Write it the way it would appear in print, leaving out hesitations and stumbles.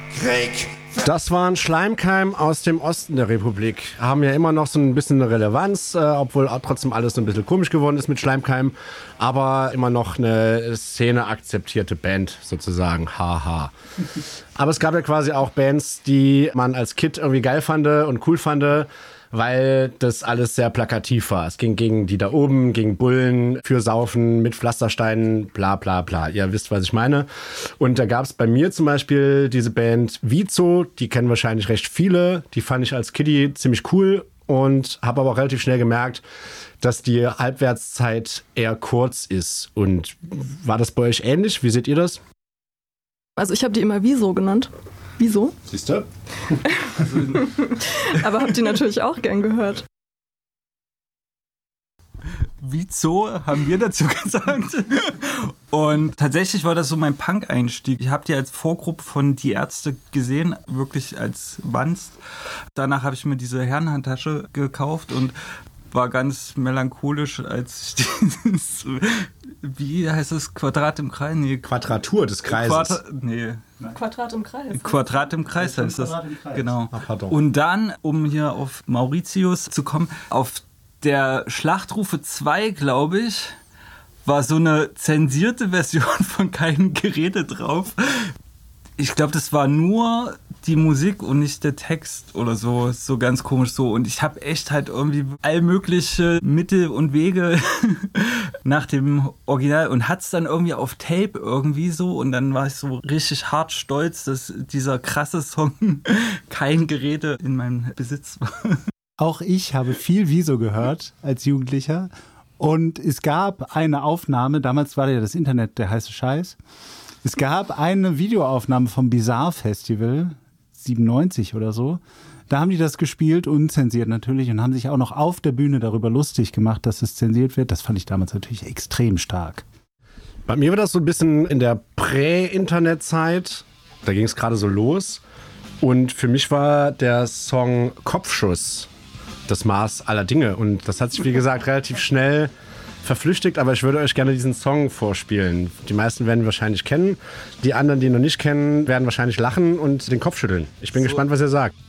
Das waren Schleimkeim aus dem Osten der Republik. Haben ja immer noch so ein bisschen eine Relevanz, obwohl auch trotzdem alles so ein bisschen komisch geworden ist mit Schleimkeim. Aber immer noch eine Szene-akzeptierte Band sozusagen. Haha. Aber es gab ja quasi auch Bands, die man als Kid irgendwie geil fand und cool fand, weil das alles sehr plakativ war. Es ging gegen die da oben, gegen Bullen, für Saufen, mit Pflastersteinen, bla bla bla. Ihr wisst, was ich meine. Und da gab es bei mir zum Beispiel diese Band Vizo, die kennen wahrscheinlich recht viele. Die fand ich als Kiddie ziemlich cool und habe aber auch relativ schnell gemerkt, dass die Halbwertszeit eher kurz ist. Und war das bei euch ähnlich? Wie seht ihr das? Also ich habe die immer Wieso genannt. Wieso? Siehst du? Aber habt ihr natürlich auch gern gehört. Wieso haben wir dazu gesagt? Und tatsächlich war das so mein Punk-Einstieg. Ich habe die als Vorgruppe von Die Ärzte gesehen, wirklich als Wanst. Danach habe ich mir diese Herrenhandtasche gekauft und war ganz melancholisch, als ich dieses, wie heißt das, Quadrat im Kreis? Nee. Quadratur des Kreises. Quadrat im Kreis. Quadrat im Kreis heißt das. Genau. pardon. Und dann, um hier auf Mauritius zu kommen, auf der Schlachtrufe 2, glaube ich, war so eine zensierte Version von Kein Gerede drauf. Ich glaube, das war nur die Musik und nicht der Text oder so. So ganz komisch so. Und ich habe echt halt irgendwie all mögliche Mittel und Wege nach dem Original und hat's dann irgendwie auf Tape irgendwie so. Und dann war ich so richtig hart stolz, dass dieser krasse Song Kein Gerede in meinem Besitz war. Auch ich habe viel Wieso gehört als Jugendlicher. Und es gab eine Aufnahme, damals war ja das Internet der heiße Scheiß. Es gab eine Videoaufnahme vom Bizarre Festival, 97 oder so. Da haben die das gespielt, unzensiert natürlich, und haben sich auch noch auf der Bühne darüber lustig gemacht, dass es zensiert wird. Das fand ich damals natürlich extrem stark. Bei mir war das so ein bisschen in der Prä-Internet-Zeit. Da ging es gerade so los. Und für mich war der Song Kopfschuss das Maß aller Dinge. Und das hat sich, wie gesagt, relativ schnell verflüchtigt, aber ich würde euch gerne diesen Song vorspielen. Die meisten werden ihn wahrscheinlich kennen. Die anderen, die ihn noch nicht kennen, werden wahrscheinlich lachen und den Kopf schütteln. Ich bin gespannt, was ihr sagt.